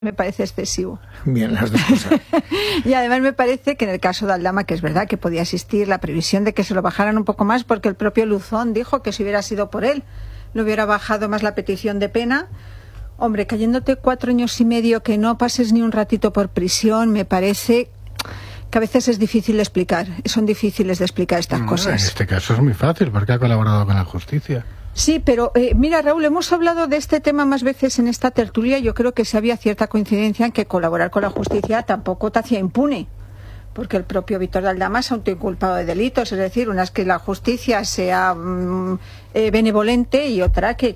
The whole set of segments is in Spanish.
me parece excesivo. Bien, las dos cosas. Y además me parece que en el caso de Aldama, que es verdad que podía existir la previsión de que se lo bajaran un poco más, porque el propio Luzón dijo que si hubiera sido por él, le hubiera bajado más la petición de pena. Hombre, cayéndote 4 años y medio, que no pases ni un ratito por prisión, me parece que a veces es difícil de explicar. Son difíciles de explicar estas cosas. En este caso es muy fácil, porque ha colaborado con la justicia. Sí, pero mira, Raúl, hemos hablado de este tema más veces en esta tertulia. Yo creo que sí había cierta coincidencia en que colaborar con la justicia tampoco te hacía impune, porque el propio Víctor de Aldama se ha autoinculpado de delitos. Es decir, una es que la justicia sea benevolente y otra que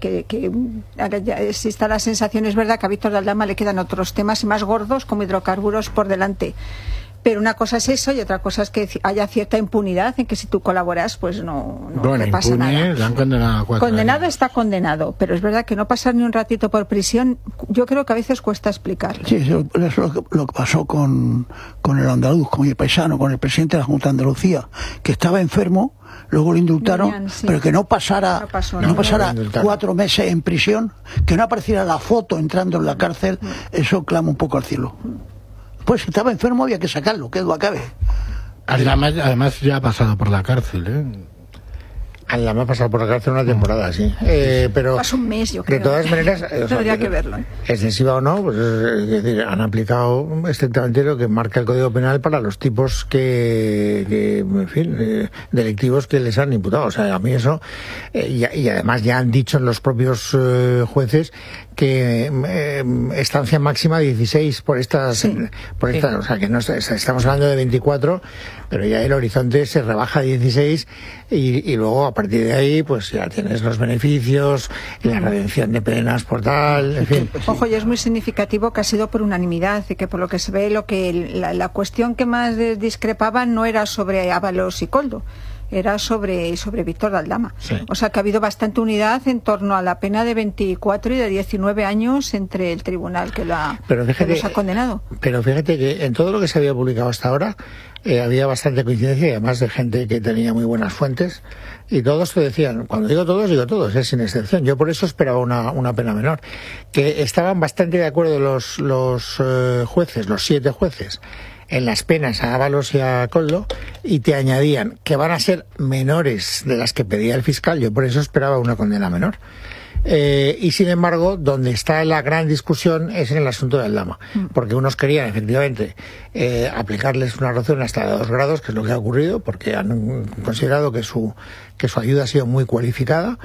exista la sensación, es verdad que a Víctor de Aldama le quedan otros temas más gordos como hidrocarburos por delante. Pero una cosa es eso y otra cosa es que haya cierta impunidad en que si tú colaboras, pues no te pasa nada. Le han condenado a 4 condenado años. Está condenado, pero es verdad que no pasar ni un ratito por prisión, yo creo que a veces cuesta explicarlo. Sí, eso es lo que pasó con el andaluz, con el paisano, con el presidente de la Junta de Andalucía, que estaba enfermo, luego lo indultaron, Bien, sí. pero que no pasara 4 meses en prisión, que no apareciera la foto entrando en la cárcel, eso clama un poco al cielo. Pues si estaba enfermo había que sacarlo, que lo acabe. Además ya ha pasado por la cárcel, ¿eh? Aldama ha pasado por la cárcel una temporada, sí. Pero Pasa un mes, yo creo. de todas maneras, Tendría que verlo. Excesiva o no, pues es decir, han aplicado estrictamente lo que marca el Código Penal para los tipos que en fin, delictivos que les han imputado. O sea, a mí eso, y además ya han dicho los propios jueces que estancia máxima 16 por estas, sí. O sea, que no estamos hablando de 24, pero ya el horizonte se rebaja a 16 y luego a partir de ahí pues ya tienes los beneficios y la redención de penas por tal, en fin. Ojo, y es muy significativo que ha sido por unanimidad y que por lo que se ve la cuestión que más discrepaban no era sobre Ábalos y Koldo, era sobre Víctor de Aldama. Sí. O sea que ha habido bastante unidad en torno a la pena de 24 y de 19 años entre el tribunal que los ha condenado. Pero fíjate que en todo lo que se había publicado hasta ahora había bastante coincidencia y además de gente que tenía muy buenas fuentes y todos te decían, cuando digo todos, sin excepción. Yo por eso esperaba una pena menor. Que estaban bastante de acuerdo los jueces, los 7 jueces, en las penas a Ábalos y a Koldo, y te añadían que van a ser menores de las que pedía el fiscal. Yo por eso esperaba una condena menor. Y sin embargo, donde está la gran discusión es en el asunto de Aldama, porque unos querían efectivamente aplicarles una sanción hasta de 2 grados, que es lo que ha ocurrido, porque han considerado que su ayuda ha sido muy cualificada,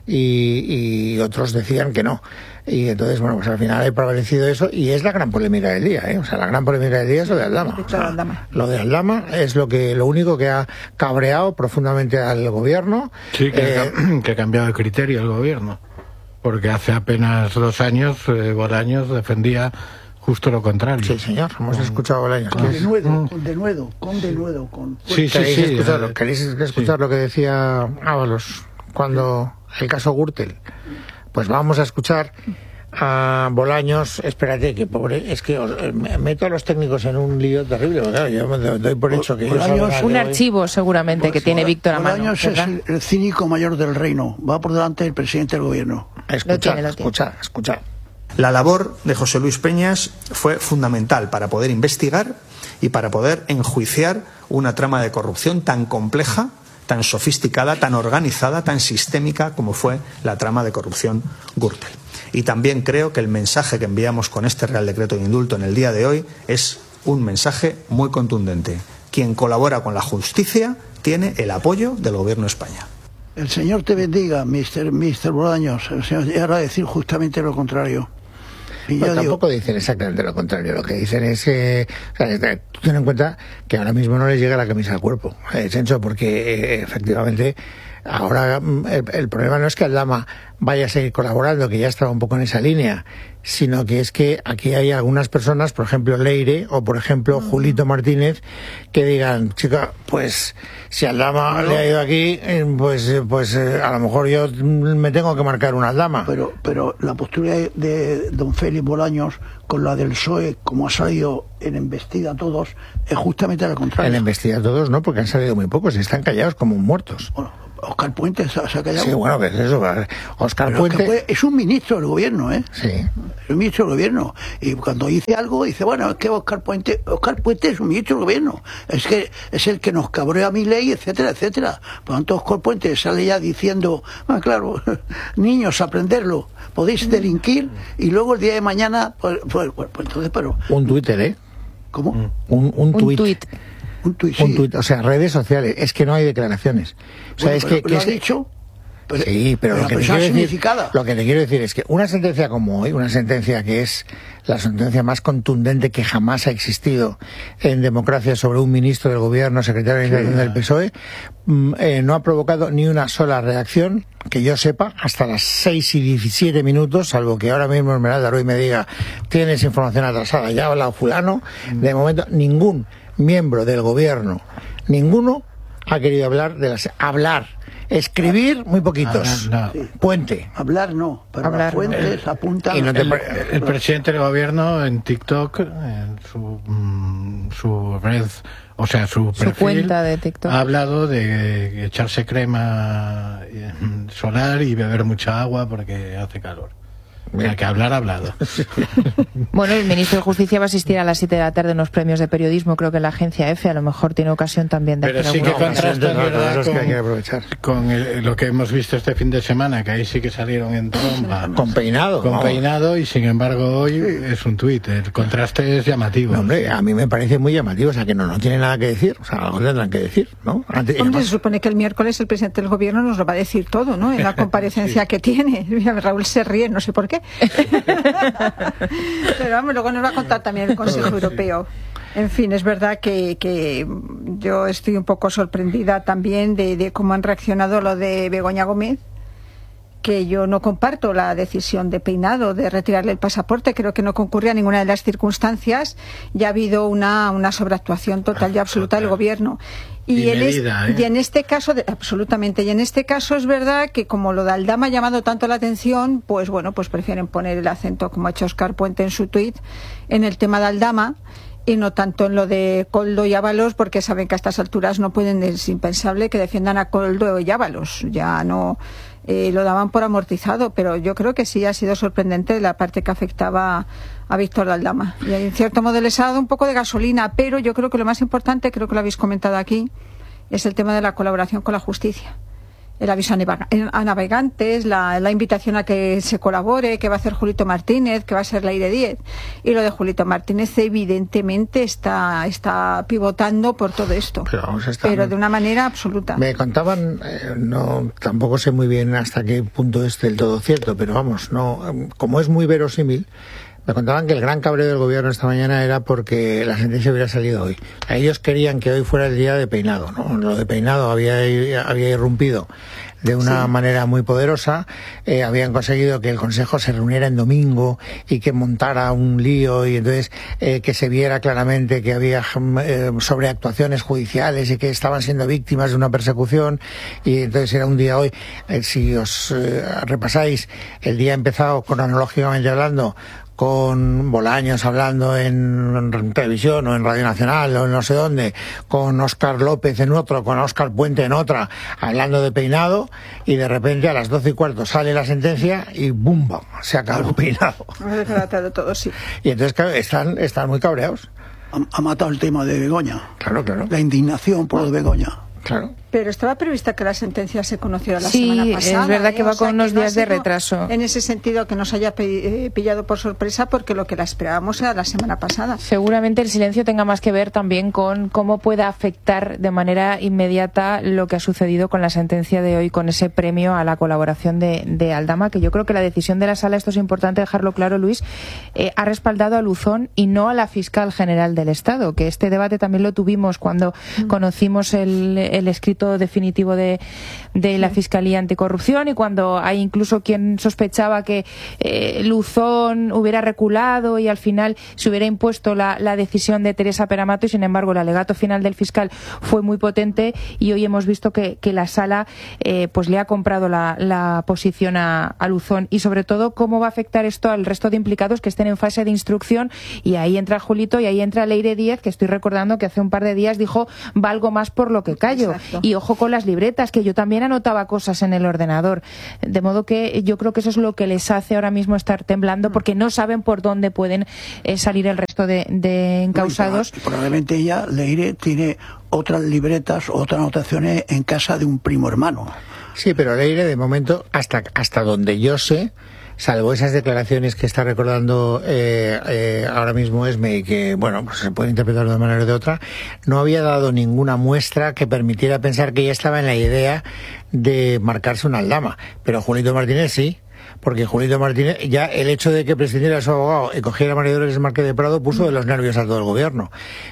y otros decían que no. Y entonces, bueno, pues al final ha prevalecido eso, y es la gran polémica del día, ¿eh? O sea, la gran polémica del día es lo de Aldama. O sea, lo de Aldama es lo único que ha cabreado profundamente al gobierno. Sí, que ha cambiado de criterio el gobierno. Porque hace apenas 2 años Bolaños defendía justo lo contrario. Sí, señor, hemos escuchado a Bolaños. Con denuedo. Sí. ¿Queréis escuchar lo que decía Ábalos cuando el caso Gürtel? Pues vamos a escuchar a Bolaños. Espérate, que pobre, es que meto a los técnicos en un lío terrible. Claro, yo me doy por hecho que un archivo seguramente que tiene Víctor a mano. Bolaños es el cínico mayor del reino. Va por delante del presidente del gobierno. Escucha. La labor de José Luis Peñas fue fundamental para poder investigar y para poder enjuiciar una trama de corrupción tan compleja, tan sofisticada, tan organizada, tan sistémica como fue la trama de corrupción Gürtel. Y también creo que el mensaje que enviamos con este Real Decreto de Indulto en el día de hoy es un mensaje muy contundente. Quien colabora con la justicia tiene el apoyo del Gobierno de España. El Señor te bendiga, Mr. Bolaños. El Señor llega a decir justamente lo contrario. Y pues tampoco dicen exactamente lo contrario. Lo que dicen es que, o sea, tú ten en cuenta que ahora mismo no les llega la camisa al cuerpo, Chencho, porque efectivamente ahora el problema no es que Aldama vaya a seguir colaborando, que ya estaba un poco en esa línea, sino que es que aquí hay algunas personas, por ejemplo Leire o por ejemplo Julito Martínez, que digan, chica, pues si Aldama le ha ido aquí, pues a lo mejor yo me tengo que marcar una Aldama. Pero la postura de don Félix Bolaños con la del PSOE, como ha salido en Embestida Todos, es justamente al contrario. En Embestida Todos no, porque han salido muy pocos y están callados como muertos. Bueno, Óscar Puente se ha callado. Sí, bueno, ¿qué es eso? Óscar Puente es un ministro del gobierno, ¿eh? Sí. Es un ministro del gobierno. Y cuando dice algo, dice, bueno, es que Óscar Puente es un ministro del gobierno. Es que es el que nos cabrea a Milei, etcétera, etcétera. Por lo tanto, Óscar Puente sale ya diciendo, claro, niños, aprenderlo, podéis delinquir y luego el día de mañana, pues entonces, pero... Un Twitter, ¿eh? ¿Cómo? Un tuit. Un tuit, sí. Un tuit, o sea, redes sociales. Es que no hay declaraciones. O sea, bueno, es que ¿lo ha dicho? Pero, sí, pero lo que te quiero decir es que una sentencia como hoy, una sentencia que es la sentencia más contundente que jamás ha existido en democracia sobre un ministro del gobierno, secretario de Organización del PSOE, no ha provocado ni una sola reacción, que yo sepa, hasta las 6:17, salvo que ahora mismo Esmeralda Ruiz me diga, tienes información atrasada, ya ha hablado fulano. De momento, ningún miembro del gobierno, ninguno ha querido hablar. Escribir, muy poquitos. No. Sí. Puente. Hablar no, pero las fuentes apuntan. El presidente del gobierno en TikTok, en su red, o sea, su perfil, cuenta de TikTok, ha hablado de echarse crema solar y beber mucha agua porque hace calor. O sea, que hablar ha hablado. Bueno, el ministro de Justicia va a asistir a las 7 de la tarde en los premios de periodismo, creo que en la agencia EFE, a lo mejor tiene ocasión también de pero hacer sí que alguna contrasta, ¿verdad? Que hay que aprovechar. Con lo que hemos visto este fin de semana, que ahí sí que salieron en tromba. Con peinado. Con peinado, y sin embargo hoy es un tuit. El contraste es llamativo. No, hombre, a mí me parece muy llamativo, o sea, que no tiene nada que decir, o sea, algo tendrán que decir, ¿no? Hombre, se supone que el miércoles el presidente del gobierno nos lo va a decir todo, ¿no? En la comparecencia que tiene. Raúl se ríe, no sé por qué. Pero vamos, luego nos va a contar también el Consejo Europeo. En fin, es verdad que yo estoy un poco sorprendida también de cómo han reaccionado lo de Begoña Gómez, que yo no comparto la decisión de Peinado de retirarle el pasaporte. Creo que no concurre a ninguna de las circunstancias. Ya ha habido una sobreactuación total y absoluta del gobierno. Y en este caso, absolutamente, y en este caso es verdad que como lo de Aldama ha llamado tanto la atención, pues bueno, pues prefieren poner el acento, como ha hecho Óscar Puente en su tuit, en el tema de Aldama y no tanto en lo de Koldo y Ábalos, porque saben que a estas alturas no pueden, es impensable que defiendan a Koldo y Ábalos, ya no lo daban por amortizado, pero yo creo que sí ha sido sorprendente la parte que afectaba a Víctor de Aldama. Y en cierto modo les ha dado un poco de gasolina, pero yo creo que lo más importante, creo que lo habéis comentado aquí, es el tema de la colaboración con la justicia. El aviso a navegantes, la invitación a que se colabore, que va a hacer Julito Martínez, que va a ser Leire Díez. Y lo de Julito Martínez evidentemente está pivotando por todo esto, pero de una manera absoluta. Me contaban, tampoco sé muy bien hasta qué punto es del todo cierto, pero vamos, como es muy verosímil, me contaban que el gran cabreo del gobierno esta mañana era porque la sentencia hubiera salido hoy. Ellos querían que hoy fuera el día de Peinado, ¿no? Lo de Peinado había irrumpido de una manera muy poderosa. Habían conseguido que el Consejo se reuniera en domingo y que montara un lío, y entonces que se viera claramente que había sobreactuaciones judiciales y que estaban siendo víctimas de una persecución. Y entonces era un día hoy, si os repasáis, el día ha empezado cronológicamente hablando con Bolaños hablando en televisión o en Radio Nacional o en no sé dónde, con Óscar López en otro, con Óscar Puente en otra, hablando de Peinado, y de repente a las 12:15 sale la sentencia y ¡bum! Se acabó Peinado. Todo, sí. Y entonces, claro, están muy cabreados. Ha matado el tema de Begoña. Claro. La indignación por lo de Begoña. Claro. Pero estaba prevista que la sentencia se conociera la semana pasada. Sí, es verdad que va con unos días de retraso. En ese sentido, que nos haya pillado por sorpresa, porque lo que la esperábamos era la semana pasada. Seguramente el silencio tenga más que ver también con cómo pueda afectar de manera inmediata lo que ha sucedido con la sentencia de hoy, con ese premio a la colaboración de Aldama, que yo creo que la decisión de la Sala, esto es importante dejarlo claro, Luis, ha respaldado a Luzón y no a la fiscal general del Estado, que este debate también lo tuvimos cuando conocimos el escrito definitivo de la Fiscalía Anticorrupción, y cuando hay incluso quien sospechaba que Luzón hubiera reculado y al final se hubiera impuesto la decisión de Teresa Peramato, y sin embargo el alegato final del fiscal fue muy potente, y hoy hemos visto que la Sala pues le ha comprado la posición a Luzón, y sobre todo cómo va a afectar esto al resto de implicados que estén en fase de instrucción. Y ahí entra Julito y ahí entra Leire Díez, que estoy recordando que hace un par de días dijo valgo más por lo que callo. Exacto. Y ojo con las libretas, que yo también anotaba cosas en el ordenador. De modo que yo creo que eso es lo que les hace ahora mismo estar temblando, porque no saben por dónde pueden salir el resto de encausados. Probablemente ella, Leire, tiene otras libretas, otras anotaciones en casa de un primo hermano. Sí, pero Leire, de momento, hasta donde yo sé, salvo esas declaraciones que está recordando ahora mismo Esme, y que, bueno, pues se puede interpretar de una manera o de otra, no había dado ninguna muestra que permitiera pensar que ella estaba en la idea de marcarse una aldama. Pero Julito Martínez sí. Porque Julito Martínez, ya el hecho de que prescindiera su abogado y cogiera a María Dolores Márquez de Prado puso de los nervios a todo el gobierno.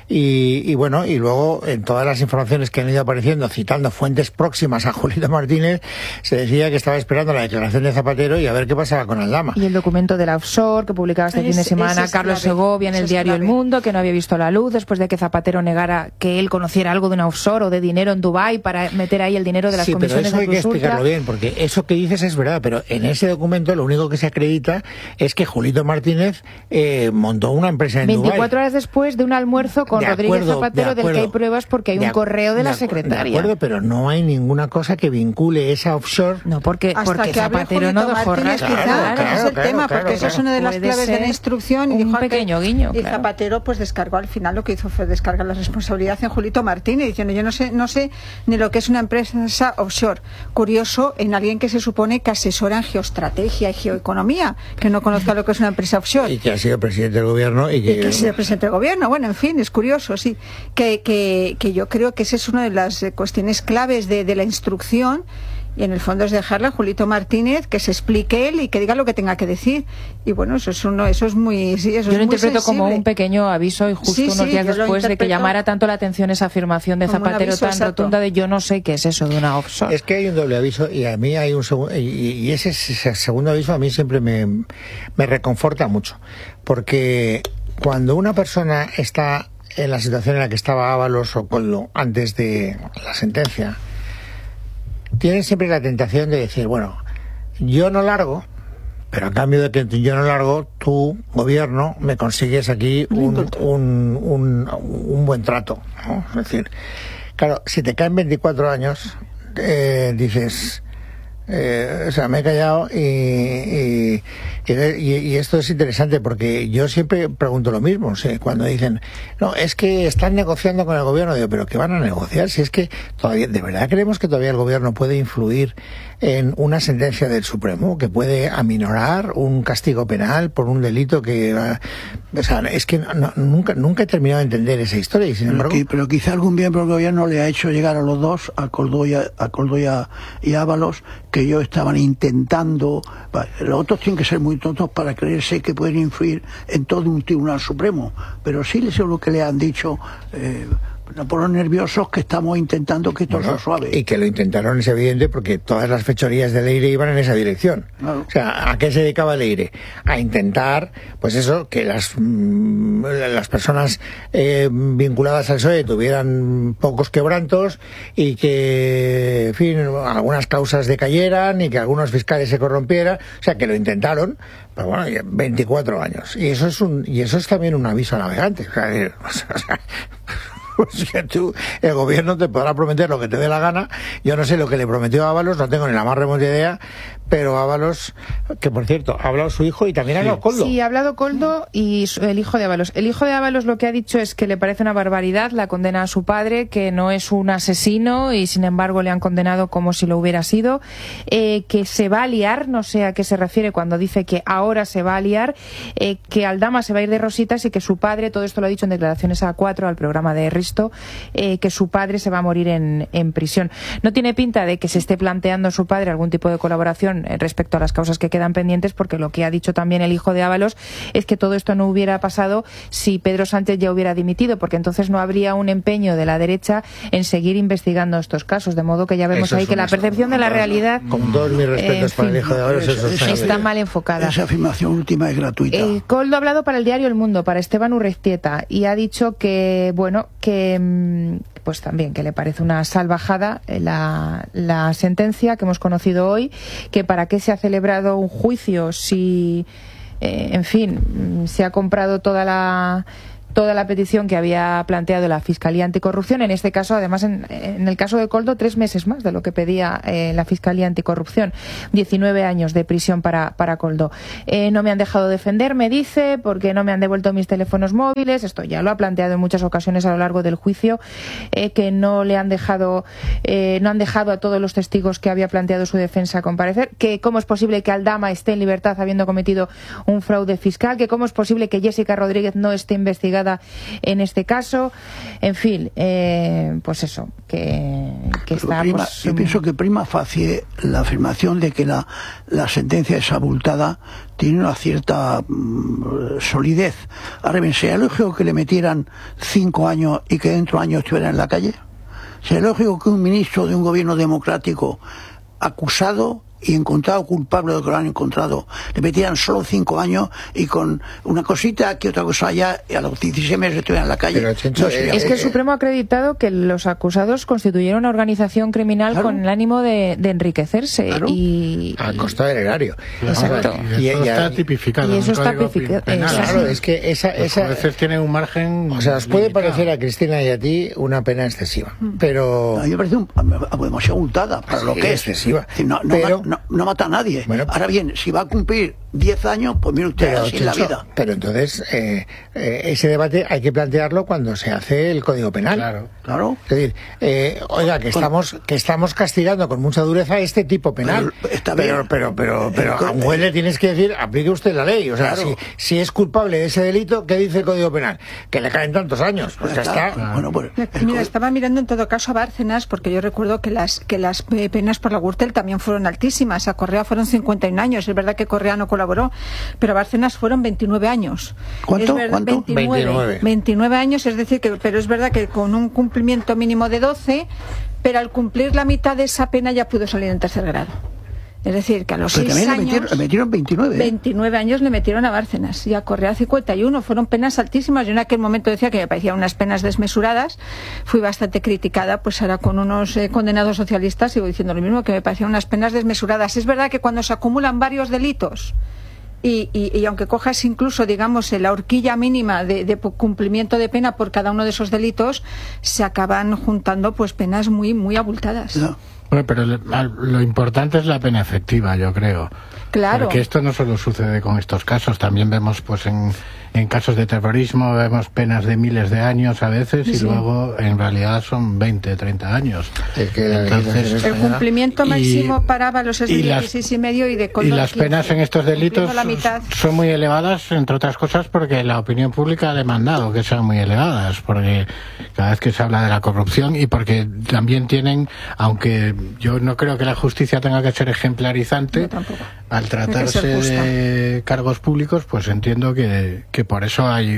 Y bueno, y luego en todas las informaciones que han ido apareciendo, citando fuentes próximas a Julito Martínez, se decía que estaba esperando la declaración de Zapatero y a ver qué pasaba con Aldama. Y el documento de la offshore que publicaba este fin de semana Carlos Segovia en el diario El Mundo, que no había visto la luz después de que Zapatero negara que él conociera algo de una offshore o de dinero en Dubái para meter ahí el dinero de las comisiones de Plus Ultra. Sí, pero eso hay que explicarlo bien, porque eso que dices es verdad, pero en ese documento lo único que se acredita es que Julito Martínez montó una empresa en 24 Dubái. horas después de un almuerzo con Rodríguez Zapatero, del que hay pruebas porque hay un correo de la secretaria. De acuerdo, pero no hay ninguna cosa que vincule esa offshore. No, porque Zapatero no dejó rastro. Claro, es el tema, porque eso es una de las claves de la instrucción. Y un pequeño guiño. Y Zapatero pues descargó al final, lo que hizo fue descargar la responsabilidad en Julito Martínez, diciendo yo no sé ni lo que es una empresa offshore. Curioso en alguien que se supone que asesora en geoestrategia y geoeconomía, que no conozca lo que es una empresa offshore. Y que ha sido presidente del gobierno. Y que ha sido presidente del gobierno. Bueno, en fin, es curioso, sí. Que yo creo que esa es una de las cuestiones claves de la instrucción. Y en el fondo es dejarle a Julito Martínez que se explique él y que diga lo que tenga que decir. Y bueno, eso es muy sí, eso yo lo es muy interpreto sensible. Como un pequeño aviso, y justo unos días después de que llamara tanto la atención esa afirmación de Zapatero tan rotunda de yo no sé qué es eso de una offshore. Es que hay un doble aviso, y a mí hay un segundo, y ese segundo aviso a mí siempre me reconforta mucho, porque cuando una persona está en la situación en la que estaba Ábalos o Koldo antes de la sentencia, tienen siempre la tentación de decir, bueno, yo no largo, pero a cambio de que yo no largo, tu gobierno me consigues aquí un buen trato, ¿no? Es decir, claro, si te caen 24 años, dices, o sea, me he callado y esto es interesante porque yo siempre pregunto lo mismo, o sea, cuando dicen, no, es que están negociando con el gobierno, digo, pero ¿qué van a negociar? Si es que todavía, ¿de verdad creemos que todavía el gobierno puede influir en una sentencia del Supremo, que puede aminorar un castigo penal por un delito que, o sea, es que nunca he terminado de entender esa historia, y sin embargo, pero quizá algún miembro del gobierno le ha hecho llegar a los dos, a Koldo y Ábalos, que ellos estaban intentando. Los otros tienen que ser muy tontos para creerse que pueden influir en todo un tribunal supremo, pero sí les seguro que le han dicho, no por los nerviosos, que estamos intentando que esto sea suave. Y que lo intentaron, es evidente, porque todas las fechorías de Leire iban en esa dirección. Claro. O sea, ¿a qué se dedicaba Leire? A intentar, pues eso, que las personas vinculadas al PSOE tuvieran pocos quebrantos y que, en fin, algunas causas decayeran y que algunos fiscales se corrompieran. O sea, que lo intentaron, pero bueno, 24 años. Y eso es también un aviso a navegantes. O sea, pues que el gobierno te podrá prometer lo que te dé la gana. Yo no sé lo que le prometió a Ábalos, no tengo ni la más remota idea, pero Ábalos, que por cierto, ha hablado su hijo y también ha hablado Koldo. Sí, ha hablado Koldo y el hijo de Ábalos. El hijo de Ábalos lo que ha dicho es que le parece una barbaridad la condena a su padre, que no es un asesino y sin embargo le han condenado como si lo hubiera sido, que se va a liar, no sé a qué se refiere cuando dice que ahora se va a liar, que Aldama se va a ir de rositas y que su padre, todo esto lo ha dicho en declaraciones a 4 al programa de Risto, que su padre se va a morir en prisión. No tiene pinta de que se esté planteando su padre algún tipo de colaboración respecto a las causas que quedan pendientes, porque lo que ha dicho también el hijo de Ábalos es que todo esto no hubiera pasado si Pedro Sánchez ya hubiera dimitido, porque entonces no habría un empeño de la derecha en seguir investigando estos casos, de modo que ya vemos ahí que la percepción de la realidad, con todos mis respetos para el hijo de Ábalos, está mal enfocada. Esa afirmación última es gratuita. Koldo ha hablado para el diario El Mundo, para Esteban Urreztieta, y ha dicho que, bueno, que pues también que le parece una salvajada la sentencia que hemos conocido hoy, que para qué se ha celebrado un juicio si, en fin, se ha comprado toda toda la petición que había planteado la Fiscalía Anticorrupción. En este caso, además, en el caso de Koldo, 3 meses más de lo que pedía la Fiscalía Anticorrupción. 19 años de prisión para Koldo. No me han dejado defender, me dice, porque no me han devuelto mis teléfonos móviles. Esto ya lo ha planteado en muchas ocasiones a lo largo del juicio, que no han dejado a todos los testigos que había planteado su defensa comparecer, que cómo es posible que Aldama esté en libertad habiendo cometido un fraude fiscal, que cómo es posible que Jessica Rodríguez no esté investigada en este caso. En fin, pues eso, que está... Yo pienso que prima facie la afirmación de que la sentencia es abultada, tiene una cierta solidez. Ahora bien, ¿sería lógico que le metieran 5 años y que dentro de años estuviera en la calle? ¿Sería lógico que un ministro de un gobierno democrático acusado y encontrado culpable de lo que lo han encontrado le metieran solo 5 años y con una cosita aquí, otra cosa allá, y a los 16 meses estuvieran en la calle? Pero, Chencho, es que el Supremo ha acreditado que los acusados constituyeron una organización criminal, claro, con el ánimo de enriquecerse, claro, y a costa del erario. Exacto. Y eso está tipificado. Y eso está tipificado. Claro, es que esa a veces tiene un margen. O sea, os puede parecer a Cristina y a ti una pena excesiva, pero... A mí me parece demasiado abultada para lo que es. Excesiva. No mata a nadie. Bueno, ahora bien, si va a cumplir 10 años, pues mire usted, así es la vida. Pero entonces, ese debate hay que plantearlo cuando se hace el Código Penal. Claro. Es decir, oiga, que estamos castigando con mucha dureza este tipo penal. Pero a un juez le tienes que decir, aplique usted la ley. O sea, claro, si es culpable de ese delito, ¿qué dice el Código Penal? Que le caen tantos años. Pues ya está. Claro. Bueno, pues, mira, estaba mirando en todo caso a Bárcenas, porque yo recuerdo que las penas por la Gürtel también fueron altísimas. A Correa fueron 51 años. Es verdad que Correa no colaboró, pero a Bárcenas fueron 29 años. ¿Cuánto? 29 años, es decir, pero es verdad que con un cumplimiento mínimo de 12, pero al cumplir la mitad de esa pena ya pudo salir en tercer grado. Es decir, que a los 6 años... Le metieron 29. 29 años le metieron a Bárcenas y a Correa 51. Fueron penas altísimas. Yo en aquel momento decía que me parecían unas penas desmesuradas. Fui bastante criticada, pues ahora con unos condenados socialistas sigo diciendo lo mismo, que me parecían unas penas desmesuradas. Es verdad que cuando se acumulan varios delitos y aunque cojas incluso, digamos, la horquilla mínima de cumplimiento de pena por cada uno de esos delitos, se acaban juntando pues penas muy, muy abultadas. No. Bueno, pero lo importante es la pena efectiva, yo creo. Claro. Porque esto no solo sucede con estos casos, también vemos pues en casos de terrorismo, vemos penas de miles de años a veces, y luego en realidad son 20, 30 años. Entonces, el cumplimiento máximo para Ábalos es de 16 y medio y de Koldo. Y las penas en estos delitos son muy elevadas, entre otras cosas porque la opinión pública ha demandado que sean muy elevadas, porque cada vez que se habla de la corrupción, y porque también tienen, aunque yo no creo que la justicia tenga que ser ejemplarizante, al tratarse de cargos públicos, pues entiendo que por eso hay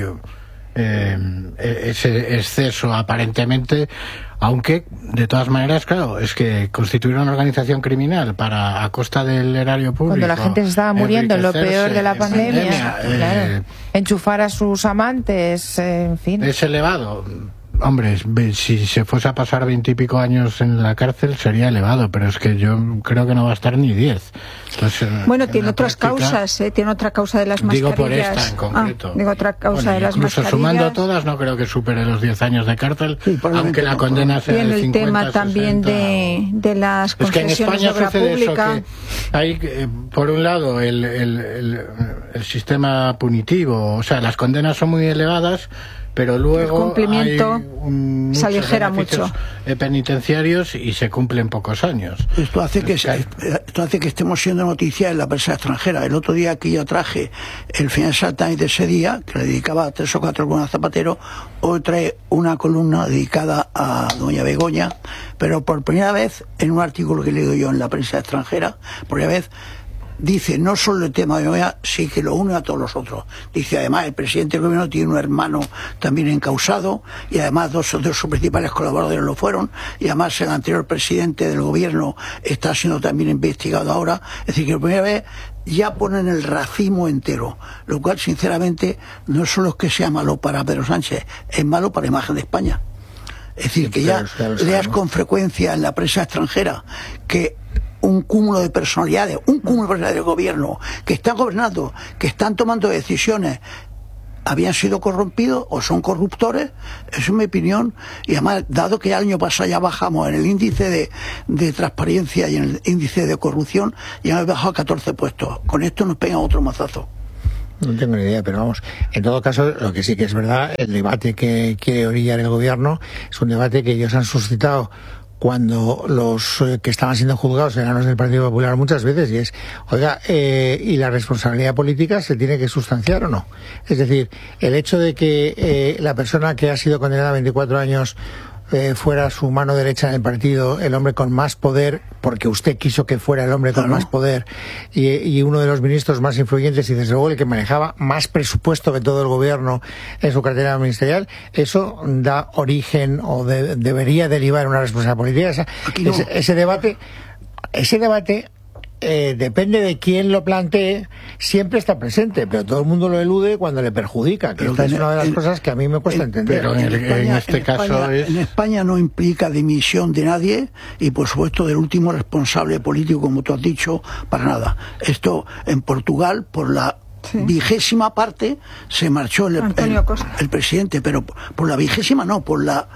ese exceso aparentemente, aunque de todas maneras, claro, es que constituir una organización criminal a costa del erario público, cuando la gente se estaba muriendo en lo peor de la pandemia, claro, enchufar a sus amantes, en fin, es elevado. Hombre, si se fuese a pasar 20 y pico años en la cárcel sería elevado, pero es que yo creo que no va a estar ni 10. Entonces, bueno, tiene otras causas, tiene otra causa de las mascarillas. Digo por esta en concreto. Digo otra causa de las mascarillas. Incluso sumando todas, no creo que supere los 10 años de cárcel, aunque la condena sea de 50, el tema también 60, de las concesiones de obra pública. Eso, que hay, por un lado, el sistema punitivo, o sea, las condenas son muy elevadas, pero luego el cumplimiento se aligera mucho penitenciarios y se cumplen pocos años. Esto hace que estemos siendo noticia en la prensa extranjera. El otro día que yo traje el Financial Times de ese día, que le dedicaba 3 o 4 columnas a Zapatero, hoy trae una columna dedicada a doña Begoña, pero por primera vez en un artículo que he leído yo en la prensa extranjera, por primera vez dice no solo el tema de Begoña, sí que lo une a todos los otros. Dice además el presidente del gobierno tiene un hermano también encausado, y además dos de sus principales colaboradores lo fueron, y además el anterior presidente del gobierno está siendo también investigado ahora. Es decir, que por primera vez ya ponen el racimo entero, lo cual sinceramente no solo es que sea malo para Pedro Sánchez, es malo para la imagen de España. Es decir, que ya leas con frecuencia en la prensa extranjera que un cúmulo de personalidades del gobierno que están gobernando, que están tomando decisiones habían sido corrompidos o son corruptores. Esa es mi opinión. Y además, dado que el año pasado ya bajamos en el índice de transparencia y en el índice de corrupción, ya hemos bajado 14 puestos. Con esto nos pegan otro mazazo. No tengo ni idea, pero vamos, en todo caso, lo que sí que es verdad, el debate que quiere orillar el gobierno es un debate que ellos han suscitado cuando los que estaban siendo juzgados eran los del Partido Popular muchas veces, y es, oiga, ¿y la responsabilidad política se tiene que sustanciar o no? Es decir, el hecho de que la persona que ha sido condenada a 24 años fuera su mano derecha en el partido, el hombre con más poder, porque usted quiso que fuera el hombre con más poder, y uno de los ministros más influyentes, y desde luego el que manejaba más presupuesto que todo el gobierno en su cartera ministerial, eso da origen o debería derivar una responsabilidad política. Ese debate depende de quién lo plantee, siempre está presente, pero todo el mundo lo elude cuando le perjudica, que esta es una de las cosas que a mí me cuesta entender. Pero en este caso en España no implica dimisión de nadie, y por supuesto del último responsable político, como tú has dicho, para nada. Esto en Portugal, por la 20ª parte, se marchó el presidente, pero por la 20ª no, por la...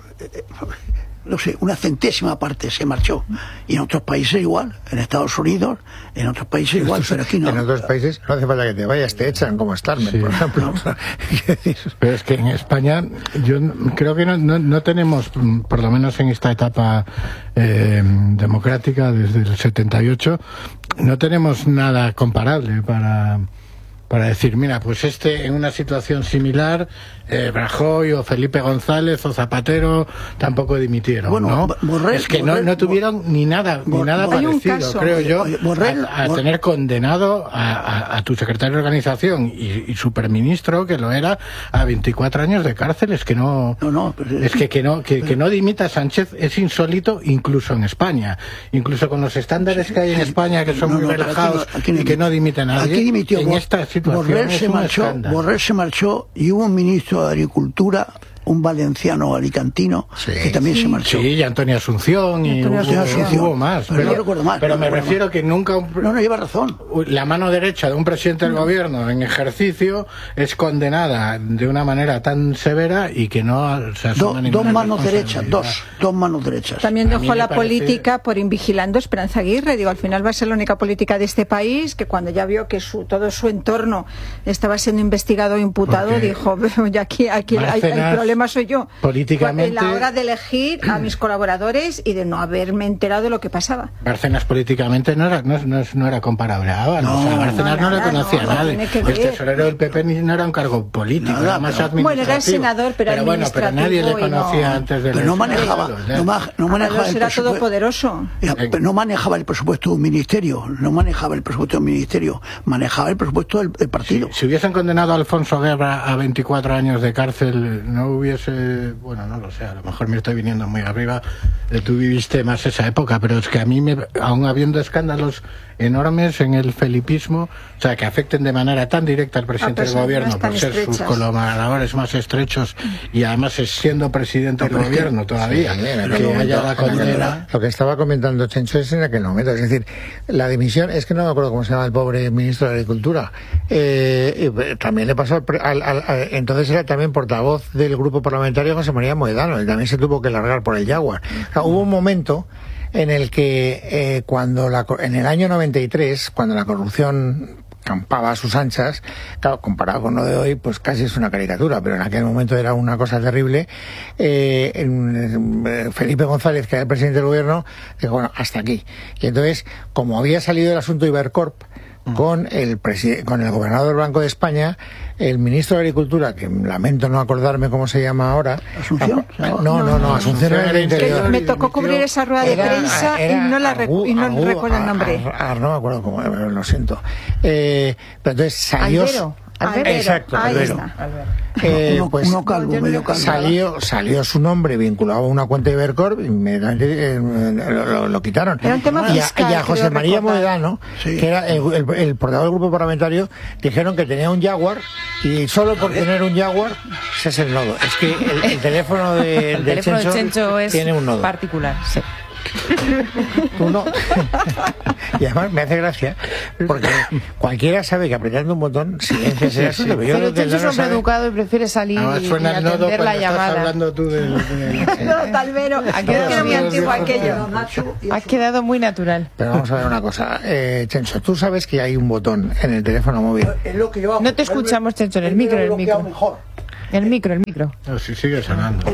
no sé, una 100ª parte se marchó. Y en otros países igual, en Estados Unidos, en otros países igual, pero aquí no. En otros países no hace falta que te vayas, te echan, como Starmer, por ejemplo. Pero es que en España yo creo que no tenemos, por lo menos en esta etapa democrática desde el 78, no tenemos nada comparable para decir, mira, pues en una situación similar, Rajoy o Felipe González o Zapatero tampoco dimitieron, bueno, ¿no? Es que no tuvieron ni nada parecido, creo yo, a tener condenado a tu secretario de organización y superministro, que lo era, a 24 años de cárcel. Es que no, es que no dimita Sánchez es insólito, incluso en España, incluso con los estándares que hay en España, que son muy relajados, y que no dimite a nadie. Aquí dimitió, en esta situación Borrell se marchó, y hubo un ministro de Agricultura, un valenciano alicantino, que también se marchó. Sí, y Antonio Asunción, y hubo más. Pero no recuerdo más. Pero me refiero que nunca... No lleva razón. La mano derecha de un presidente del gobierno en ejercicio es condenada de una manera tan severa y que no se asume ninguna dos manos derechas, dos manos derechas. También dejó la política por invigilando Esperanza Aguirre. Digo, al final va a ser la única política de este país que, cuando ya vio que todo su entorno estaba siendo investigado e imputado, dijo, ya aquí hay problema soy yo. Políticamente, a la hora de elegir a mis colaboradores y de no haberme enterado de lo que pasaba. Bárcenas políticamente no era comparable a Ábalos. Bárcenas no le conocía a nadie. El tesorero del PP no era un cargo político, era más administrativo. Bueno, era senador, pero nadie le conocía antes de... Pero no manejaba era todopoderoso. Pero no manejaba el presupuesto de un ministerio, manejaba el presupuesto del partido. Si hubiesen condenado a Alfonso Guerra a 24 años de cárcel, no bueno, no lo sé, a lo mejor me estoy viniendo muy arriba, tú viviste más esa época, pero es que a mí, aún habiendo escándalos enormes en el felipismo, o sea, que afecten de manera tan directa al presidente del gobierno por ser sus colaboradores más estrechos, y además siendo presidente del gobierno todavía, que haya la condena. Lo que estaba comentando Chencho es en aquel momento, es decir, la dimisión, es que no me acuerdo cómo se llama el pobre ministro de Agricultura, también le pasó entonces era también portavoz del grupo parlamentario José María Moedano, y también se tuvo que largar por el Jaguar. O sea, hubo un momento en el que en el año 93, cuando la corrupción campaba a sus anchas, claro, comparado con lo de hoy, pues casi es una caricatura, pero en aquel momento era una cosa terrible. Felipe González, que era el presidente del gobierno, dijo, bueno, hasta aquí. Y entonces, como había salido el asunto Ibercorp con el gobernador del Banco de España, el ministro de Agricultura, que lamento no acordarme cómo se llama ahora. ¿Asunción? No, Asunción era el Interior. Me tocó cubrir esa rueda de prensa y no recuerdo el nombre. No me acuerdo cómo, lo siento. Pero entonces salió... Exacto, Albero. Uno calvo, medio calvo. Salió su nombre vinculado a una cuenta de Ibercorp y inmediatamente lo quitaron. Era un tema fiscal, y a José María Moedano, que era el portavoz del grupo parlamentario, dijeron que tenía un Jaguar, y solo por tener un Jaguar ese es el nodo. Es que el teléfono de Chencho es tiene un nodo particular, sí. Tú no. Y además me hace gracia, porque cualquiera sabe que apretando un botón silencia ese asunto. Pero Chencho es hombre educado y prefiere salir y atender la llamada. Hablando tú No, Talvero, ha quedado muy antiguo aquello. Ha quedado muy natural. Pero vamos a ver una cosa, Chencho, tú sabes que hay un botón en el teléfono móvil. Es lo que yo hago. No te escuchamos, Chencho, en el micro, el micro. Mejor. El micro. No, sí, sigue sonando.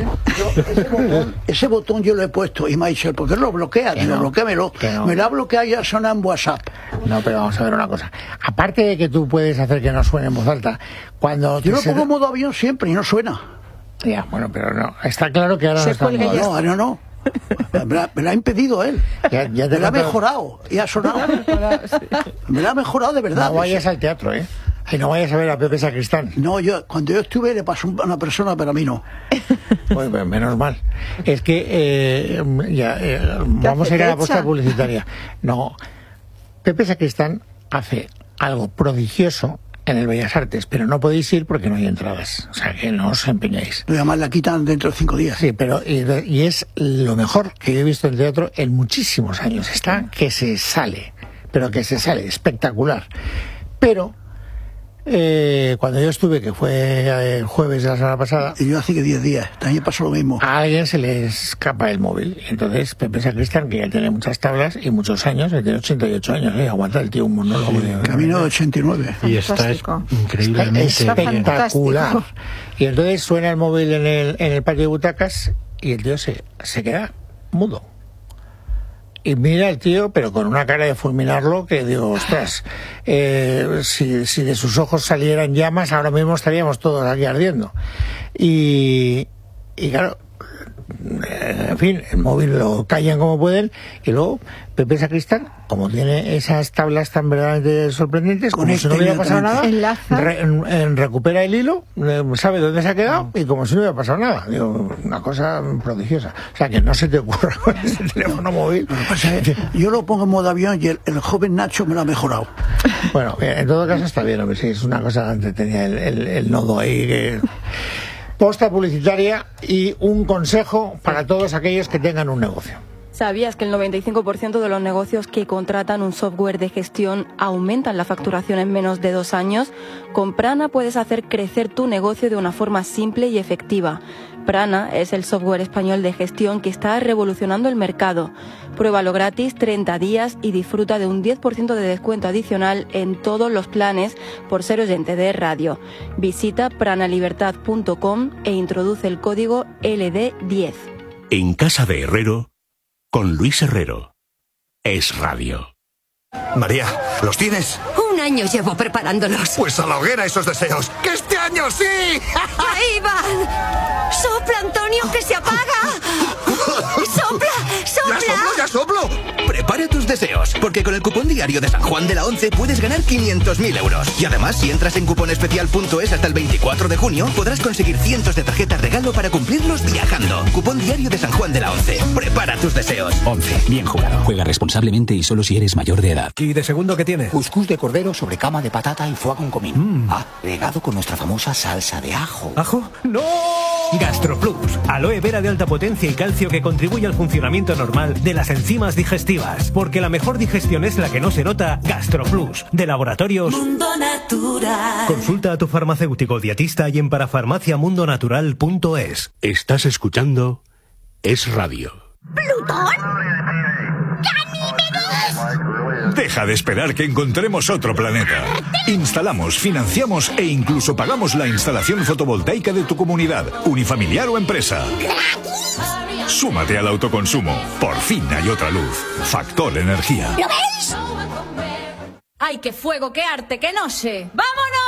Ese botón yo lo he puesto y me ha dicho, ¿por qué lo bloquea? Digo, no, bloquéamelo. no. Me lo ha bloqueado y ya suena en WhatsApp. No, pero vamos a ver una cosa. Aparte de que tú puedes hacer que no suene en voz alta, cuando... Yo lo pongo en modo avión siempre y no suena. Ya, bueno, pero no. Está claro que ahora no está en modo. No. Me lo ha impedido él. Ya me lo ha mejorado y ha sonado. Me lo ha mejorado de verdad. No vayas al teatro, y no vayas a ver a Pepe Sacristán. No, cuando yo estuve le pasó a una persona, pero a mí no. Pues menos mal. Es que vamos a ir a la posta publicitaria. No, Pepe Sacristán hace algo prodigioso en el Bellas Artes, pero no podéis ir porque no hay entradas. O sea, que no os empeñéis. Además la quitan dentro de 5 días. Sí, pero y es lo mejor que yo he visto en teatro en muchísimos años. Está que se sale, pero que se sale, espectacular. Pero cuando yo estuve, que fue el jueves de la semana pasada, y yo hace que 10 días, también pasó lo mismo. A alguien se le escapa el móvil. Entonces Pepe Sacristán, que ya tiene muchas tablas y muchos años, tiene 88 años, aguanta el tío un monólogo. Camino de 89. Y está increíblemente espectacular. Y entonces suena el móvil en el patio de butacas y el tío se queda mudo. Y mira el tío, pero con una cara de fulminarlo, que digo, ostras, si de sus ojos salieran llamas, ahora mismo estaríamos todos aquí ardiendo. Y claro, en fin, el móvil lo callan como pueden, y luego Pepe Sacristán, como tiene esas tablas tan verdaderamente sorprendentes, como si no hubiera pasado nada, recupera el hilo, sabe dónde se ha quedado, y como si no hubiera pasado nada. Digo, una cosa prodigiosa. O sea, que no se te ocurra con ese teléfono móvil. Yo lo pongo en modo avión y el joven Nacho me lo ha mejorado. Bueno, en todo caso está bien, hombre, sí, es una cosa que tenía el nodo ahí que... Posta publicitaria y un consejo para todos aquellos que tengan un negocio. ¿Sabías que el 95% de los negocios que contratan un software de gestión aumentan la facturación en menos de 2 años? Con Prana puedes hacer crecer tu negocio de una forma simple y efectiva. Prana es el software español de gestión que está revolucionando el mercado. Pruébalo gratis 30 días y disfruta de un 10% de descuento adicional en todos los planes por ser oyente de radio. Visita pranalibertad.com e introduce el código LD10. En Casa de Herrero, con Luis Herrero. Es radio. María, ¿los tienes? 1 año llevo preparándolos. Pues a la hoguera esos deseos. ¡Que este año sí! ¡Ahí van! ¡Sopla, Antonio, que se apaga! ¡Sopla, sopla! ¡Ya soplo! Prepara tus deseos, porque con el cupón diario de San Juan de la Once puedes ganar 500.000 euros. Y además, si entras en cuponespecial.es hasta el 24 de junio, podrás conseguir cientos de tarjetas regalo para cumplirlos viajando. Cupón diario de San Juan de la Once. Prepara tus deseos. 11. Bien jugado. Juega responsablemente y solo si eres mayor de edad. ¿Y de segundo qué tiene? Cuscús de cordero sobre cama de patata y foie con comino. Regado con nuestra famosa salsa de ajo. ¿Ajo? ¡No! GastroPlus, aloe vera de alta potencia y calcio que contribuye al funcionamiento normal de las enzimas digestivas. Porque la mejor digestión es la que no se nota. GastroPlus, de Laboratorios Mundo Natural. Consulta a tu farmacéutico dietista y en parafarmaciamundonatural.es. Estás escuchando Es Radio. ¿Plutón? Deja de esperar que encontremos otro planeta. Instalamos, financiamos e incluso pagamos la instalación fotovoltaica de tu comunidad, unifamiliar o empresa. Súmate al autoconsumo. Por fin hay otra luz. Factor Energía. ¿Lo veis? ¡Ay, qué fuego, qué arte, qué noche! ¡Vámonos!